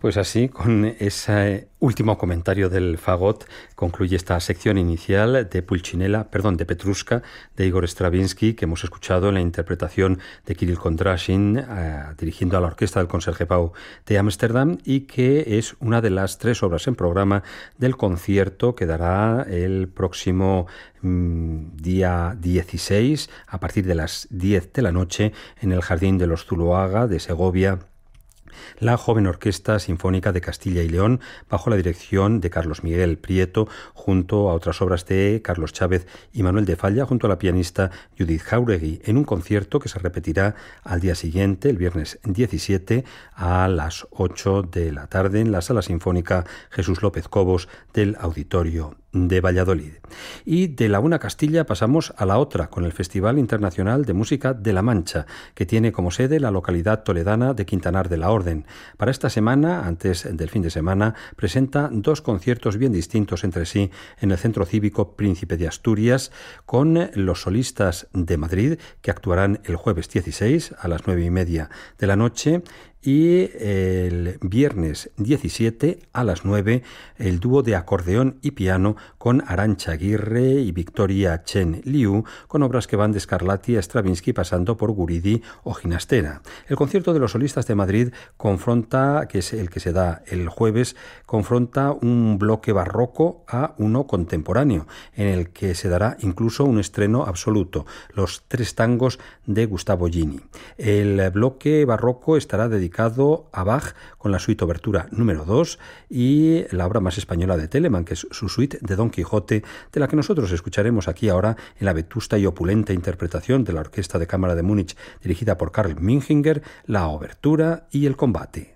Pues así, con ese último comentario del fagot, concluye esta sección inicial de Pulcinella, de Petrushka, de Igor Stravinsky, que hemos escuchado en la interpretación de Kirill Kondrashin, dirigiendo a la orquesta del Concertgebouw de Ámsterdam, y que es una de las 3 obras en programa del concierto que dará el próximo día 16, a partir de las 10 de la noche, en el Jardín de los Zuloaga de Segovia, la Joven Orquesta Sinfónica de Castilla y León, bajo la dirección de Carlos Miguel Prieto, junto a otras obras de Carlos Chávez y Manuel de Falla, junto a la pianista Judith Jauregui, en un concierto que se repetirá al día siguiente, el viernes 17, a las 8 de la tarde, en la Sala Sinfónica Jesús López Cobos del Auditorio de Valladolid. Y de la una Castilla pasamos a la otra, con el Festival Internacional de Música de La Mancha, que tiene como sede la localidad toledana de Quintanar de la Orden. Para esta semana, antes del fin de semana, presenta 2 conciertos bien distintos entre sí en el Centro Cívico Príncipe de Asturias, con los solistas de Madrid, que actuarán el jueves 16 a las 9:30 de la noche, y el viernes 17 a las 9 el dúo de acordeón y piano con Arantxa Aguirre y Victoria Chen Liu, con obras que van de Scarlatti a Stravinsky pasando por Guridi o Ginastera. El concierto de los solistas de Madrid confronta, que es el que se da el jueves, confronta un bloque barroco a uno contemporáneo, en el que se dará incluso un estreno absoluto, los 3 tangos de Gustavo Gini. El bloque barroco estará dedicado a Bach con la suite obertura número 2 y la obra más española de Telemann, que es su suite de Don Quijote, de la que nosotros escucharemos aquí ahora en la vetusta y opulenta interpretación de la Orquesta de Cámara de Múnich, dirigida por Karl Minchinger, la obertura y el combate.